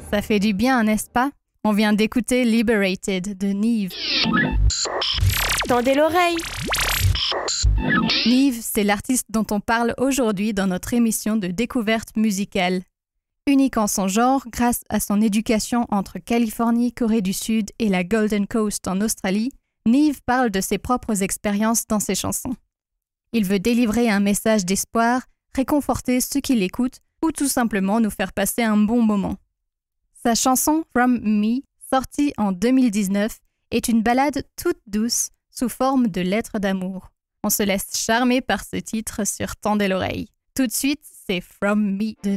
Ça fait du bien, n'est-ce pas? On vient d'écouter Liberated de Nive. Tendez l'oreille. Nive, c'est l'artiste dont on parle aujourd'hui dans notre émission de découverte musicale. Unique en son genre, grâce à son éducation entre Californie, Corée du Sud et la Golden Coast en Australie, Nive parle de ses propres expériences dans ses chansons. Il veut délivrer un message d'espoir, réconforter ceux qui l'écoutent ou tout simplement nous faire passer un bon moment. Sa chanson From Me, sortie en 2019, est une ballade toute douce sous forme de lettres d'amour. On se laisse charmer par ce titre sur Tendez l'oreille. Tout de suite, c'est From Me de